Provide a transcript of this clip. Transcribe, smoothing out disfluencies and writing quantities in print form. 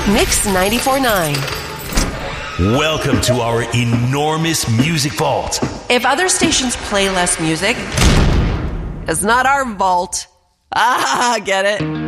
Mix 94.9. Welcome to our enormous music vault. If other stations play less music, it's not our vault. Ah, get it?